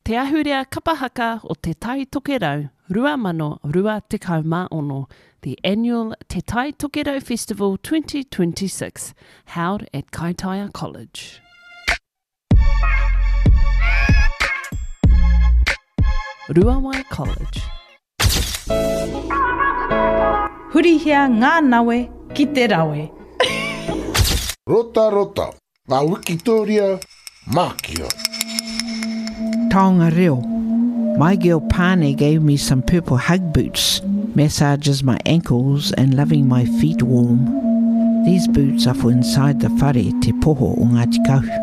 Te ahurea kapahaka o Te Tai Tokerau, Rua Mano Rua Tekau Mā Ono, the annual Te Tai Tokerau Festival 2026, held at Kaitaia College. Ruawai College. Hurihia ngā nawe ki te rawe. Rota rota, ngā Wikitoria Mākia. Taonga reo. My girl Pane gave me some purple hug boots, massages my ankles and loving my feet warm. These boots are for inside the whare te poho o Ngāti Kahu.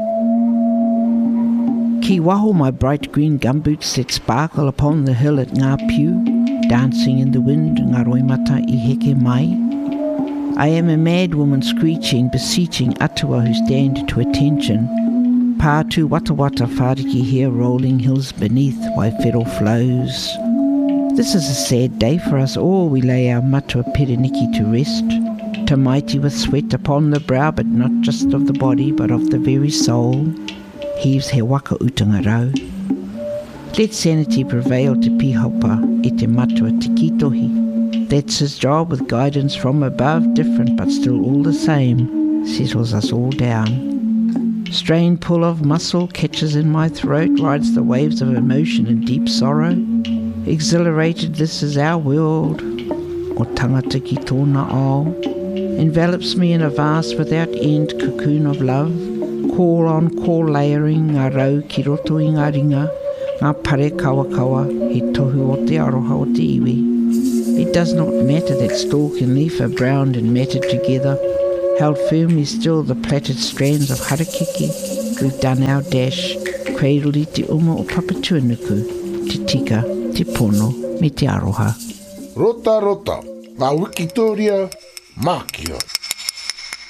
Ki waho my bright green gumboots that sparkle upon the hill at Ngā Piu, dancing in the wind, ngā roimata I heke mai. I am a mad woman screeching, beseeching atua who stand to attention. Pātu wata wata whāriki here rolling hills beneath Waifero flows. This is a sad day for us all. We lay our matua pereniki to rest. Tamaiti with sweat upon the brow, but not just of the body, but of the very soul. Heaves he waka utanga rau. Let sanity prevail te pihopa e te matua te kitohi. That's his job with guidance from above, different but still all the same, settles us all down. Strained pull of muscle catches in my throat, rides the waves of emotion and deep sorrow. Exhilarated, this is our world, o tangata ki tōna ao. Envelops me in a vast without end cocoon of love. Call on call layering, ngā rau ki roto I ngā ringa, ngā pare kawa kawa, he tohu o te aroha o te iwi. It does not matter that stalk and leaf are browned and matted together, held firmly still the plaited strands of harakeke. We've done our dash, cradled I te uma o Papatuanuku, te tika, te pono, me te aroha. Rota rota, ngā Wikitoria Mākia.